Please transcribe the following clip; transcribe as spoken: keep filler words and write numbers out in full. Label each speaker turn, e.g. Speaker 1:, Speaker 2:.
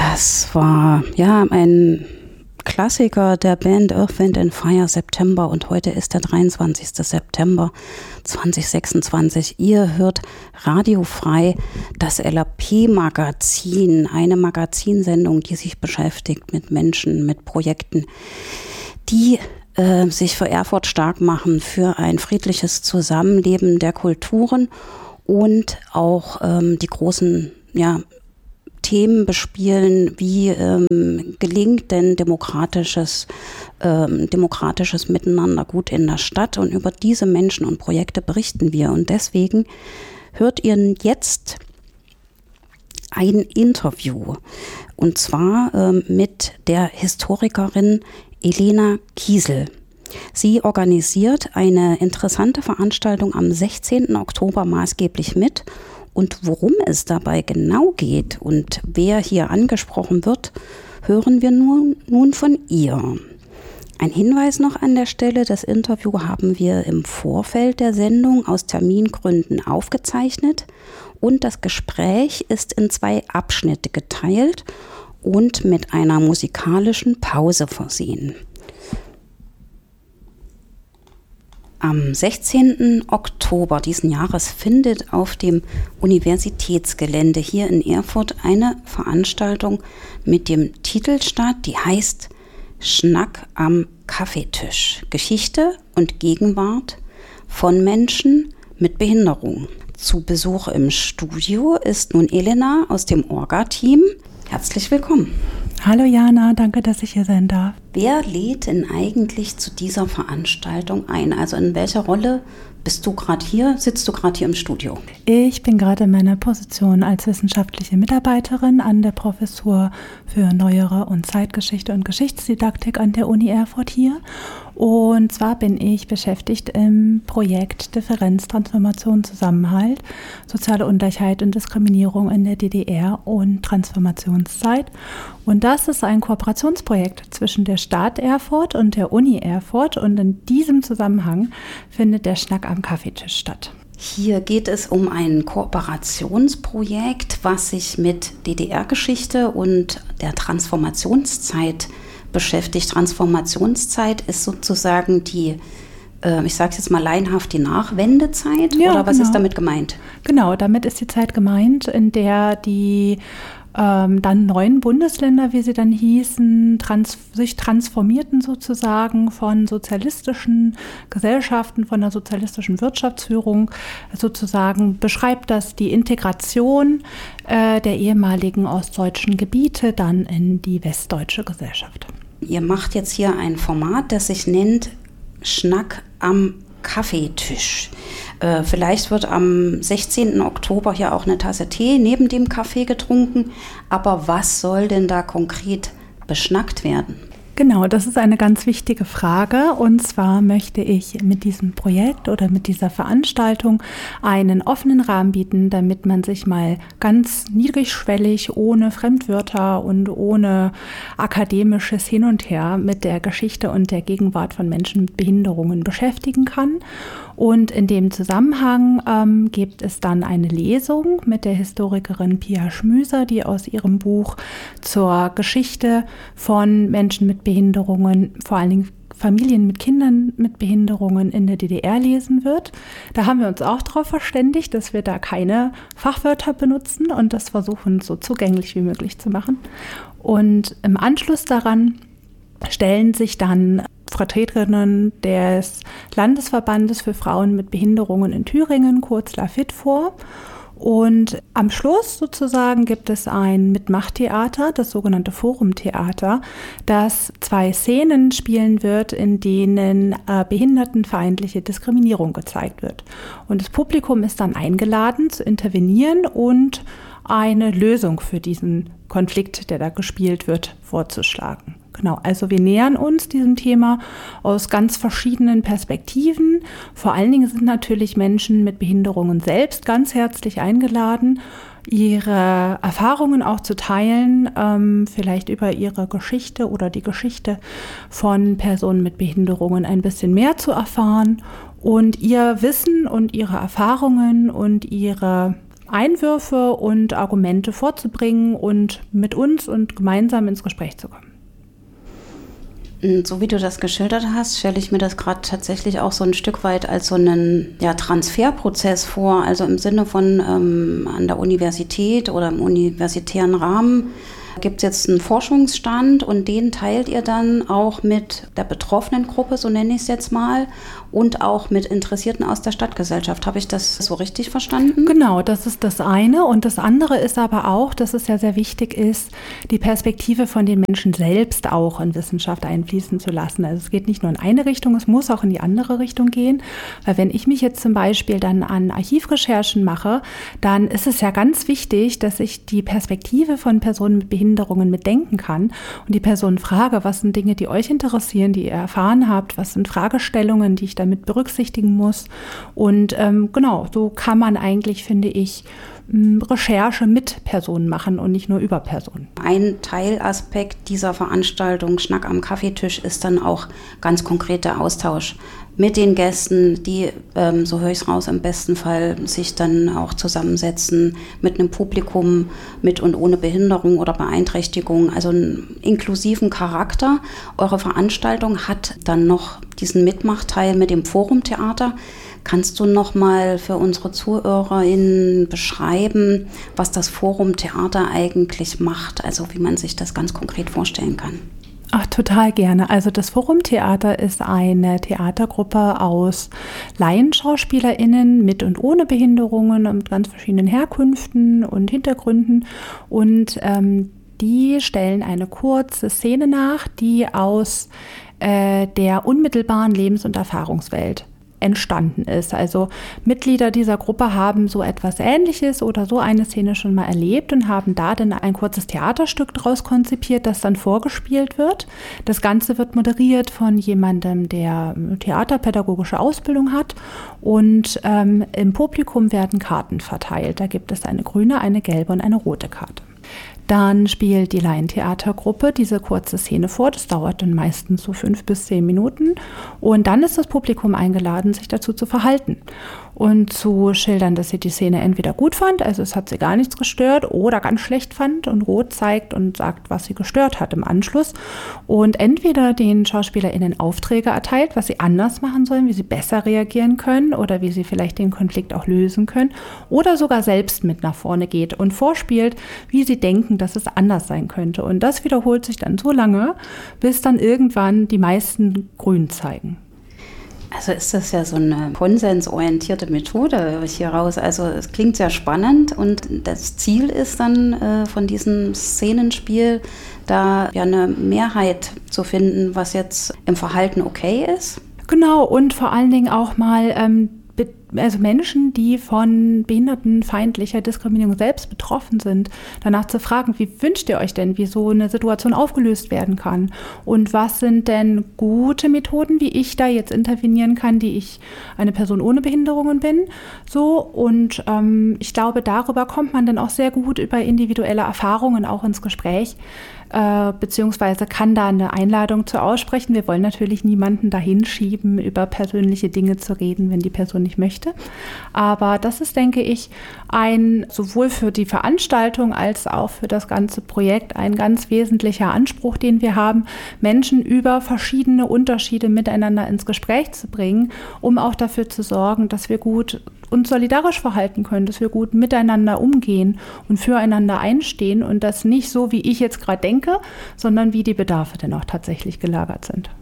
Speaker 1: Das war ja ein Klassiker der Band Earth, Wind and Fire, September, und heute ist der dreiundzwanzigster September zweitausendsechsundzwanzig. Ihr hört Radiofrei, das L A P-Magazin, eine Magazinsendung, die sich beschäftigt mit Menschen, mit Projekten, die äh, sich für Erfurt stark machen, für ein friedliches Zusammenleben der Kulturen und auch ähm, die großen, ja, Themen bespielen, wie ähm, gelingt denn demokratisches, ähm, demokratisches Miteinander gut in der Stadt, und über diese Menschen und Projekte berichten wir. Und deswegen hört ihr jetzt ein Interview, und zwar ähm, mit der Historikerin Elena Kiesel. Sie organisiert eine interessante Veranstaltung am sechzehnten Oktober maßgeblich mit. Und worum es dabei genau geht und wer hier angesprochen wird, hören wir nun, nun von ihr. Ein Hinweis noch an der Stelle: Das Interview haben wir im Vorfeld der Sendung aus Termingründen aufgezeichnet, und das Gespräch ist in zwei Abschnitte geteilt und mit einer musikalischen Pause versehen. Am sechzehnten Oktober diesen Jahres findet auf dem Universitätsgelände hier in Erfurt eine Veranstaltung mit dem Titel statt, die heißt Schnack am Kaffeetisch. Geschichte und Gegenwart von Menschen mit Behinderung. Zu Besuch im Studio ist nun Elena aus dem Orga-Team. Herzlich willkommen.
Speaker 2: Hallo Jana, danke, dass ich hier sein darf.
Speaker 1: Wer lädt denn eigentlich zu dieser Veranstaltung ein? Also in welcher Rolle bist du gerade hier? Sitzt du gerade hier im Studio?
Speaker 2: Ich bin gerade in meiner Position als wissenschaftliche Mitarbeiterin an der Professur für Neuere und Zeitgeschichte und Geschichtsdidaktik an der Uni Erfurt hier. Und zwar bin ich beschäftigt im Projekt Differenz, Transformation, Zusammenhalt, soziale Ungleichheit und Diskriminierung in der D D R und Transformationszeit. Und das ist ein Kooperationsprojekt zwischen der Stadt Erfurt und der Uni Erfurt. Und in diesem Zusammenhang findet der Schnack am Kaffeetisch statt.
Speaker 1: Hier geht es um ein Kooperationsprojekt, was sich mit D D R-Geschichte und der Transformationszeit beschäftigt. Transformationszeit ist sozusagen die, äh, ich sage es jetzt mal laienhaft, die Nachwendezeit, ja, oder was genau. ist damit gemeint?
Speaker 2: Genau, damit ist die Zeit gemeint, in der die ähm, dann neuen Bundesländer, wie sie dann hießen, trans- sich transformierten sozusagen von sozialistischen Gesellschaften, von der sozialistischen Wirtschaftsführung. Sozusagen beschreibt das die Integration äh, der ehemaligen ostdeutschen Gebiete dann in die westdeutsche Gesellschaft.
Speaker 1: Ihr macht jetzt hier ein Format, das sich nennt Schnack am Kaffeetisch. Äh, vielleicht wird am sechzehnten Oktober hier auch eine Tasse Tee neben dem Kaffee getrunken. Aber was soll denn da konkret beschnackt werden?
Speaker 2: Genau, das ist eine ganz wichtige Frage. Und zwar möchte ich mit diesem Projekt oder mit dieser Veranstaltung einen offenen Rahmen bieten, damit man sich mal ganz niedrigschwellig, ohne Fremdwörter und ohne akademisches Hin und Her mit der Geschichte und der Gegenwart von Menschen mit Behinderungen beschäftigen kann. Und in dem Zusammenhang ähm, gibt es dann eine Lesung mit der Historikerin Pia Schmüser, die aus ihrem Buch zur Geschichte von Menschen mit Behinderungen, vor allen Dingen Familien mit Kindern mit Behinderungen in der D D R lesen wird. Da haben wir uns auch darauf verständigt, dass wir da keine Fachwörter benutzen und das versuchen, so zugänglich wie möglich zu machen. Und im Anschluss daran stellen sich dann Vertreterinnen des Landesverbandes für Frauen mit Behinderungen in Thüringen, kurz LAFIT, vor. Und am Schluss sozusagen gibt es ein Mitmachtheater, das sogenannte Forumtheater, das zwei Szenen spielen wird, in denen äh, behindertenfeindliche Diskriminierung gezeigt wird. Und das Publikum ist dann eingeladen zu intervenieren und eine Lösung für diesen Konflikt, der da gespielt wird, vorzuschlagen. Genau, also wir nähern uns diesem Thema aus ganz verschiedenen Perspektiven. Vor allen Dingen sind natürlich Menschen mit Behinderungen selbst ganz herzlich eingeladen, ihre Erfahrungen auch zu teilen, ähm, vielleicht über ihre Geschichte oder die Geschichte von Personen mit Behinderungen ein bisschen mehr zu erfahren und ihr Wissen und ihre Erfahrungen und ihre Einwürfe und Argumente vorzubringen und mit uns und gemeinsam ins Gespräch zu kommen.
Speaker 1: So wie du das geschildert hast, stelle ich mir das gerade tatsächlich auch so ein Stück weit als so einen ja, Transferprozess vor, also im Sinne von ähm, an der Universität oder im universitären Rahmen gibt es jetzt einen Forschungsstand und den teilt ihr dann auch mit der betroffenen Gruppe, so nenne ich es jetzt mal, und auch mit Interessierten aus der Stadtgesellschaft. Habe ich das so richtig verstanden?
Speaker 2: Genau, das ist das eine. Und das andere ist aber auch, dass es ja sehr wichtig ist, die Perspektive von den Menschen selbst auch in Wissenschaft einfließen zu lassen. Also es geht nicht nur in eine Richtung, es muss auch in die andere Richtung gehen. Weil wenn ich mich jetzt zum Beispiel dann an Archivrecherchen mache, dann ist es ja ganz wichtig, dass ich die Perspektive von Personen mit Behinderungen mitdenken kann und die Personen frage, was sind Dinge, die euch interessieren, die ihr erfahren habt, was sind Fragestellungen, die ich damit berücksichtigen muss. Und ähm, genau, so kann man eigentlich, finde ich, Recherche mit Personen machen und nicht nur über Personen.
Speaker 1: Ein Teilaspekt dieser Veranstaltung Schnack am Kaffeetisch ist dann auch ganz konkreter Austausch mit den Gästen, die, ähm, so höre ich es raus, im besten Fall sich dann auch zusammensetzen mit einem Publikum mit und ohne Behinderung oder Beeinträchtigung, also einen inklusiven Charakter. Eure Veranstaltung hat dann noch diesen Mitmachteil mit dem Forumtheater. Kannst du noch mal für unsere ZuhörerInnen beschreiben, was das Forumtheater eigentlich macht, also wie man sich das ganz konkret vorstellen kann?
Speaker 2: Ach, total gerne. Also das Forumtheater ist eine Theatergruppe aus LaienschauspielerInnen mit und ohne Behinderungen und mit ganz verschiedenen Herkünften und Hintergründen. Und ähm, die stellen eine kurze Szene nach, die aus äh, der unmittelbaren Lebens- und Erfahrungswelt entstanden ist. Also Mitglieder dieser Gruppe haben so etwas Ähnliches oder so eine Szene schon mal erlebt und haben da dann ein kurzes Theaterstück draus konzipiert, das dann vorgespielt wird. Das Ganze wird moderiert von jemandem, der theaterpädagogische Ausbildung hat, und ähm, im Publikum werden Karten verteilt. Da gibt es eine grüne, eine gelbe und eine rote Karte. Dann spielt die Laientheatergruppe diese kurze Szene vor. Das dauert dann meistens so fünf bis zehn Minuten. Und dann ist das Publikum eingeladen, sich dazu zu verhalten und zu schildern, dass sie die Szene entweder gut fand, also es hat sie gar nichts gestört, oder ganz schlecht fand und rot zeigt und sagt, was sie gestört hat im Anschluss. Und entweder den SchauspielerInnen Aufträge erteilt, was sie anders machen sollen, wie sie besser reagieren können oder wie sie vielleicht den Konflikt auch lösen können, oder sogar selbst mit nach vorne geht und vorspielt, wie sie denken, dass es anders sein könnte. Und das wiederholt sich dann so lange, bis dann irgendwann die meisten grün zeigen.
Speaker 1: Also ist das ja so eine konsensorientierte Methode, höre ich hier raus. Also es klingt sehr spannend und das Ziel ist dann äh, von diesem Szenenspiel, da ja eine Mehrheit zu finden, was jetzt im Verhalten okay ist.
Speaker 2: Genau, und vor allen Dingen auch mal ähm, also Menschen, die von behindertenfeindlicher Diskriminierung selbst betroffen sind, danach zu fragen, wie wünscht ihr euch denn, wie so eine Situation aufgelöst werden kann? Und was sind denn gute Methoden, wie ich da jetzt intervenieren kann, die ich eine Person ohne Behinderungen bin? So, und ähm, ich glaube, darüber kommt man dann auch sehr gut über individuelle Erfahrungen auch ins Gespräch, äh, beziehungsweise kann da eine Einladung zu aussprechen. Wir wollen natürlich niemanden dahin schieben, über persönliche Dinge zu reden, wenn die Person nicht möchte. Aber das ist, denke ich, ein sowohl für die Veranstaltung als auch für das ganze Projekt ein ganz wesentlicher Anspruch, den wir haben, Menschen über verschiedene Unterschiede miteinander ins Gespräch zu bringen, um auch dafür zu sorgen, dass wir gut uns solidarisch verhalten können, dass wir gut miteinander umgehen und füreinander einstehen und das nicht so, wie ich jetzt gerade denke, sondern wie die Bedarfe denn auch tatsächlich gelagert sind.